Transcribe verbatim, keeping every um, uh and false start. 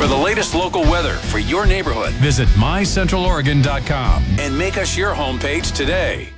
For the latest local weather for your neighborhood, Visit my central oregon dot com. and make us your homepage today.